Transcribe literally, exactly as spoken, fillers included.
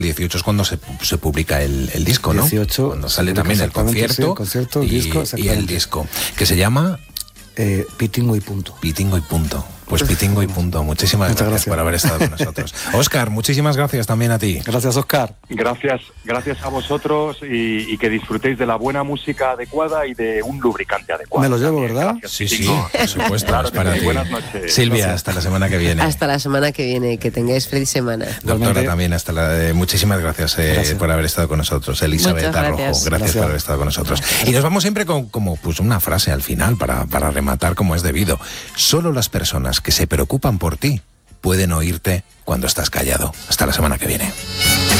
dieciocho es cuando se, se publica el, el disco, ¿no? dieciocho, cuando sale también el concierto, sí, el concierto, el y, disco, y el disco, que se llama... Eh, Pitingo y punto. Pitingo y punto. Pues Pitingo y punto. Muchísimas gracias, gracias por haber estado con nosotros. Óscar, muchísimas gracias también a ti. Gracias, Óscar. Gracias, gracias a vosotros y, y que disfrutéis de la buena música adecuada y de un lubricante adecuado. Me lo llevo, ¿verdad? Gracias, sí, Pitingo. sí, por supuesto. Claro es para sí. ti. Buenas noches. Silvia, Gracias. hasta la semana que viene. Hasta la semana que viene, que tengáis feliz semana. Doctora, Igualmente. también, hasta la, eh, muchísimas gracias, eh, gracias por haber estado con nosotros. Elizabeth Muchas Arrojo, gracias. gracias, gracias por haber estado con nosotros. Y nos vamos siempre con como pues una frase al final para, para rematar como es debido. Solo las personas que se preocupan por ti pueden oírte cuando estás callado. Hasta la semana que viene.